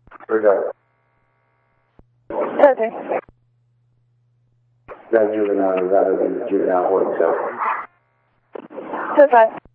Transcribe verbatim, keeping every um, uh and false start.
Where's that? Okay. That juvenile, that is juvenile forty-seven. Two five.